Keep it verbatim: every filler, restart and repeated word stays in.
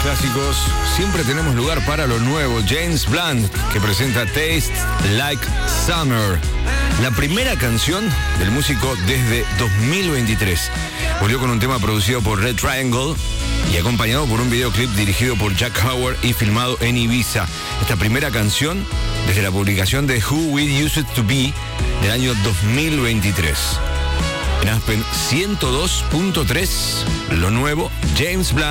clásicos, siempre tenemos lugar para lo nuevo. James Blunt, que presenta Taste Like Summer, la primera canción del músico desde dos mil veintitrés. Volvió con un tema producido por Red Triangle y acompañado por un videoclip dirigido por Jack Howard y filmado en Ibiza. Esta primera canción desde la publicación de Who We Used to Be del año dos mil veintitrés. En Aspen ciento dos punto tres, lo nuevo, James Blunt.